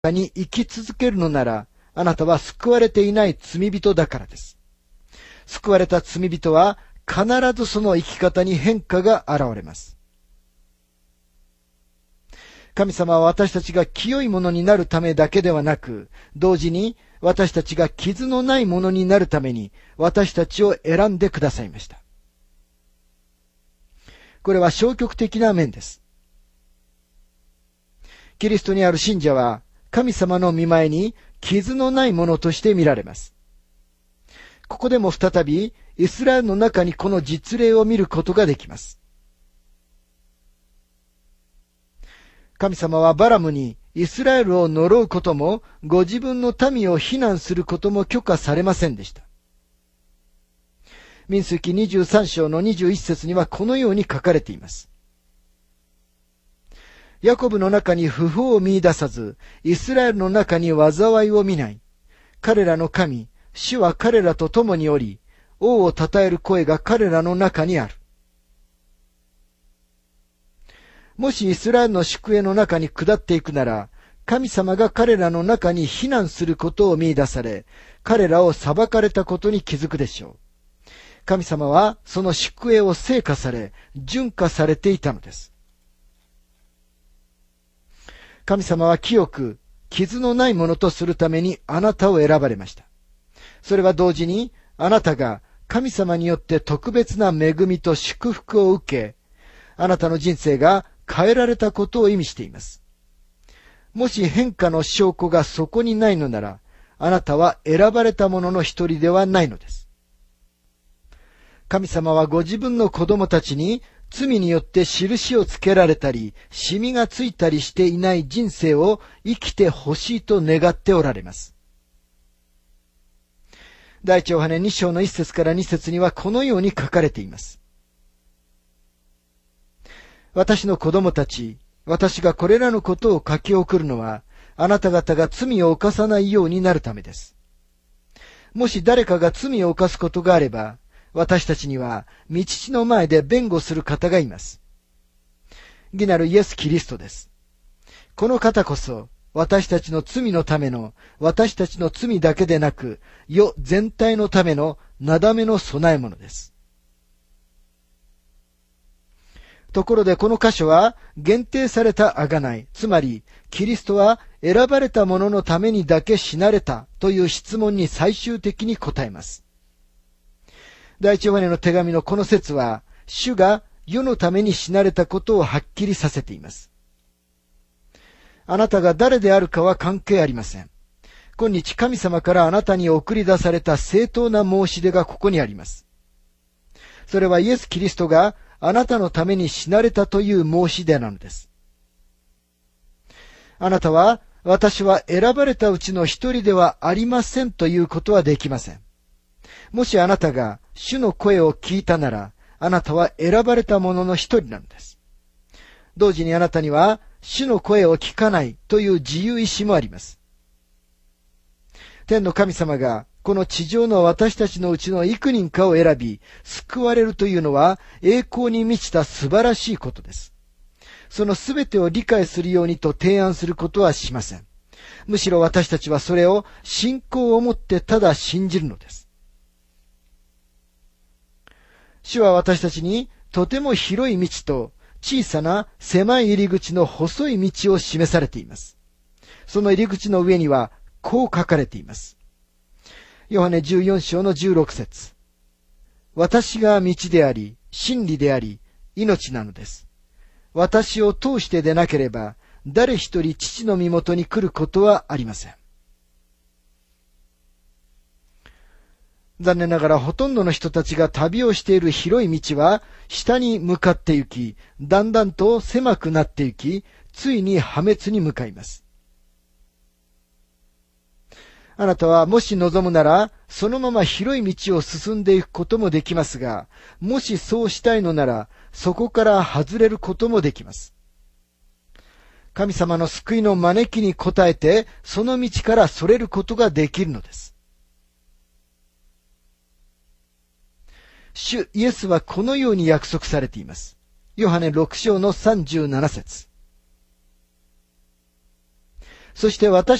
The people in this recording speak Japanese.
に生き続けるのなら、あなたは救われていない罪人だからです。救われた罪人は必ずその生き方に変化が現れます。神様は私たちが清いものになるためだけではなく、同時に私たちが傷のないものになるために私たちを選んでくださいました。これは消極的な面です。キリストにある信者は神様の御前に傷のないものとして見られます。ここでも再びイスラエルの中にこの実例を見ることができます。神様はバラムにイスラエルを呪うこともご自分の民を非難することも許可されませんでした。民数記23章の21節にはこのように書かれています。ヤコブの中に不法を見出さず、イスラエルの中に災いを見ない。彼らの神、主は彼らと共におり、王を称える声が彼らの中にある。もしイスラエルの宿営の中に下っていくなら、神様が彼らの中に非難することを見出され、彼らを裁かれたことに気づくでしょう。神様はその宿営を成果され、順化されていたのです。神様は清く、傷のないものとするためにあなたを選ばれました。それは同時に、あなたが神様によって特別な恵みと祝福を受け、あなたの人生が変えられたことを意味しています。もし変化の証拠がそこにないのなら、あなたは選ばれた者の一人ではないのです。神様はご自分の子供たちに罪によって印をつけられたり、シミがついたりしていない人生を生きてほしいと願っておられます。第一ヨハネ2章の1節から2節にはこのように書かれています。私の子供たち、私がこれらのことを書き送るのは、あなた方が罪を犯さないようになるためです。もし誰かが罪を犯すことがあれば、私たちには、御父の前で弁護する方がいます。義なるイエス・キリストです。この方こそ、私たちの罪のための、私たちの罪だけでなく、世全体のための、なだめの備え物です。ところでこの箇所は、限定された贖い、つまり、キリストは選ばれた者のためにだけ死なれたという質問に最終的に答えます。第一ヨハネの手紙のこの説は、主が世のために死なれたことをはっきりさせています。あなたが誰であるかは関係ありません。今日神様からあなたに送り出された正当な申し出がここにあります。それはイエス・キリストがあなたのために死なれたという申し出なのです。あなたは、私は選ばれたうちの一人ではありませんということはできません。もしあなたが主の声を聞いたなら、あなたは選ばれた者の一人なのです。同時にあなたには、主の声を聞かないという自由意志もあります。天の神様が、この地上の私たちのうちの幾人かを選び、救われるというのは、栄光に満ちた素晴らしいことです。そのすべてを理解するようにと提案することはしません。むしろ私たちはそれを信仰を持ってただ信じるのです。主は私たちにとても広い道と小さな狭い入り口の細い道を示されています。その入り口の上にはこう書かれています。ヨハネ14章の16節。私が道であり、真理であり、命なのです。私を通してでなければ、誰一人父の身元に来ることはありません。残念ながらほとんどの人たちが旅をしている広い道は下に向かって行き、だんだんと狭くなって行き、ついに破滅に向かいます。あなたはもし望むなら、そのまま広い道を進んでいくこともできますが、もしそうしたいのなら、そこから外れることもできます。神様の救いの招きに応えて、その道からそれることができるのです。主イエスはこのように約束されています。ヨハネ6章の37節。 そして私